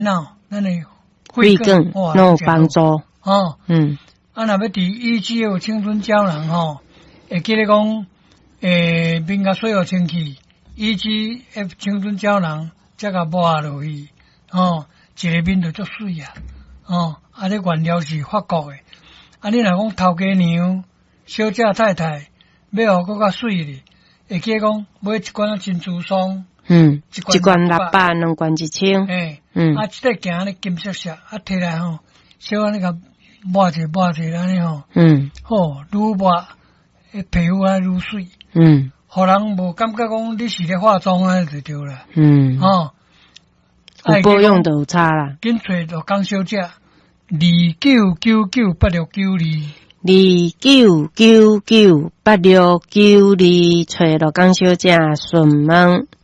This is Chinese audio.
咱的肺更有帮助。 哦，若要伫医治有青春胶囊会记得讲，面甲水互清气，医治青春胶囊才甲抹落去，一个面就足水啊，这原料是法国的，你若讲头家娘、小姐太太要互佫较水哩，会记得讲买一罐珍珠霜， 一罐600，两罐1000， 这个镜咧金色色，摕来小安尼甲抹者安尼愈抹，皮肤愈水，互人无感觉讲你是咧化妆安尼就对啦， 有保养就有差啦。 紧找着江小姐 29998692，29998692，找着江小姐询问。